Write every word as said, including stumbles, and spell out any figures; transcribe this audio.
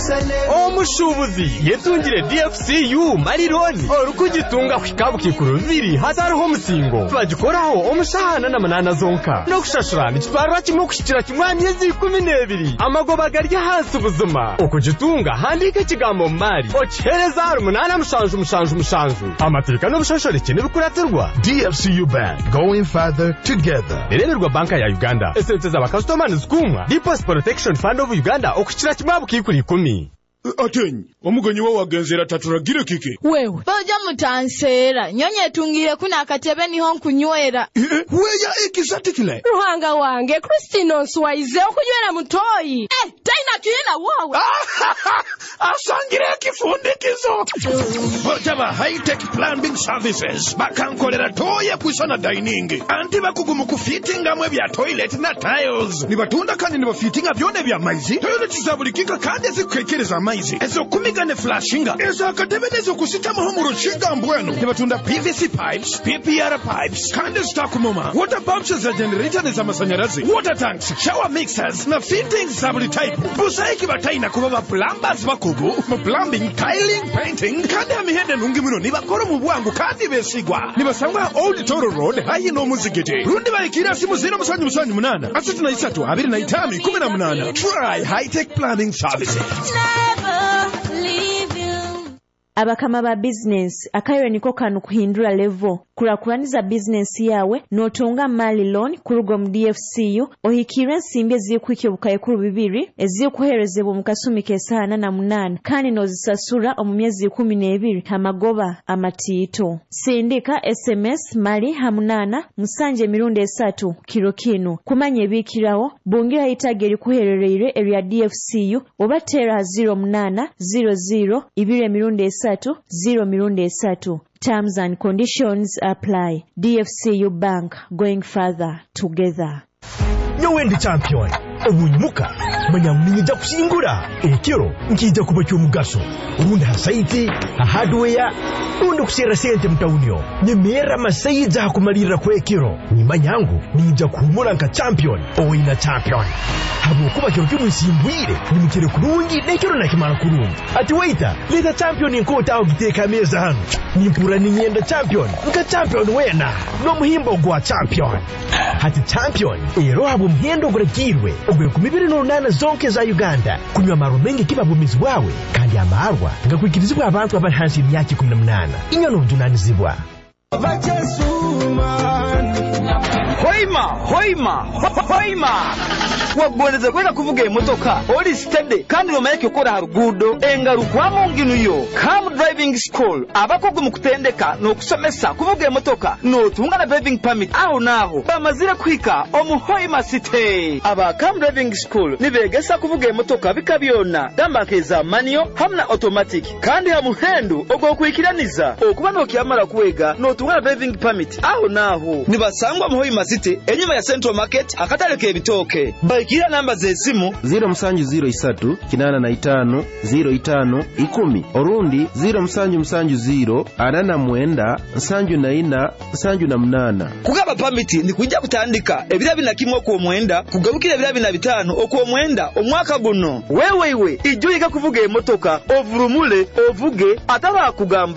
omushubuzi yetungire D F C U marironi orukugitunga kwikabu kikuru biri hatariho musingo bagikoraho omushahana na manana zonka no kushashurana kitwarwa kimwe kushikira kimwe myezi ikumi n'ebiri amagoba garya hasi ubuzima okugitunga handika ikigambo mari ochereza umunana mushanju mushanju mushanju amateka no bushashoreke n'ibikuratirwa. D F C U Bank, going further together. Ereberwa banka ya Uganda esente za bakastomers zikumwa Deposit Protection Fund of Uganda okukira kimwe bukikuri ikumi. Atenyi, omugonyi wa wagenzera taturagira kiki. Wewe, boja mutansera. Nyonye tungire kuna akatebe niho nkunywera. Weya ikisatikile. Ruhanga wange, Christine onswaize okunywera mutoyi. Eh, taina kiyena wawe. Asangire kifundikizo. Boja ba high-tech plumbing services. Bakankolera toye kuisana dining. Anti bakugumu kufitinga mwe bya toilet na tiles. Nibatunda kandi nibafitinga byone bya maizi. Toilet zabulikika kandi zikwekereza maizi. Ezo kumigane flashinga. Ezo akatebenezo kusitama homurushinga mbwenu. Nibatunda P V C pipes, P P R pipes, kandi stakumoma. Water pumps za generator za masanyarazi. Water tanks, shower mixers, na fittings za buli type. Busaiki bataina kubaba plumbers bakugu. Mu plumbing, tiling, painting. Kandi amihende nungi muno. Nibakoro mu bwangu kandi besigwa. Nibasangwa Old Toro Road, hayi no muzigiti. Rundi balikira simu zero musanyu musanyu munana. Asitu na isatu, abiri na itami, kumi na munana. Try high-tech plumbing services. Abakama ba business akayo niko kanu kuhindura level kurakuraniza business yawe notunga mali loan kurugo mu D F C U ohikire nsimbe zikwikiye bukaye kuru bibiri ezikuherezebwa mu kasumi kesana na munana kandi nozisasura omu myezi kumi n'ebiri hamagoba amatito sindika S M S mali hamunana musanje mirundi esatu kiro kino kumanye bikirawo bungira itageri kuherereire area D F C U obatera zero munana zero zero ibire mirundi esatu zero mirundi esatu. Terms and conditions apply. D F C U Bank, going further together. Nyowendi champion obunyimuka manya mninja kusingura ekero nkija kuba cyumugaso urundi hasaiti hardware urundi kusera sente mtaunyo nyemera masayiza hakumalira kwekero nyima yangu ninja kumura nka champion oina champion habo kuba kyo cyumusimbwire nimukire kurungi nekero nakimara kurungi ati waita leta champion inkota ogiteka meza hano nimpura ninyenda champion nka champion wena no muhimbo gwa champion hati champion ero habo mhendo guragirwe ogwe kumibiri n'urunana zonke za Uganda kunywa maro mengi kibabumizi wawe kandi amarwa ngakwikirizwa abantu abari hansi y'imyaka kumi n'umunani inyono ndunanizibwa hoima hoima hoima wagwoneza kwenda kuvuga imotoka oli steady kandi romayeke ukora harugudo engaruka munginu yo Cam Driving School abakogwe mu kutendeka no kusomesa kuvuga imotoka no tunga na driving permit aho naho bamazire kwika omuhoima city aba Cam Driving School nibegesa kuvuga imotoka bikabyona dambakeza manio hamna automatic kandi hamuhendu ogwo kwikiraniza okuba no kyamara kuwega no tunga na driving permit aho naho nibasangwa muhoima city enyuma ya Central Market akataleke bitoke kila namba ze simu zero musanju zero isatu kinana na itano zero itano ikumi orundi zero musanju musanju zero anana mwenda nsanju na ina nsanju na munana kugaba permit ni kujja kutandika ebira bina kimwe ko mwenda kugabukira ebira bina bitano okwo mwenda omwaka guno wewe iwe ijuye kuvuga emotoka ovurumule ovuge ataba kugamba